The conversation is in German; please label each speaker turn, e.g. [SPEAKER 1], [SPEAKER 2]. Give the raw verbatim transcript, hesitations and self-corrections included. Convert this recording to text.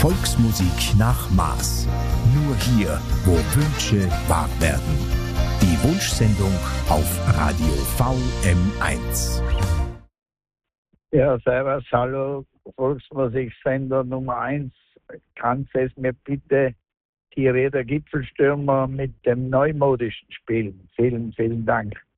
[SPEAKER 1] Volksmusik nach Maß. Nur hier, wo Wünsche wahr werden. Die Wunschsendung auf Radio V M eins.
[SPEAKER 2] Ja, servus, hallo, Volksmusiksender Nummer eins. Kannst du es mir bitte die Räder Gipfelstürmer mit dem Neumodischen spielen? Vielen, vielen Dank.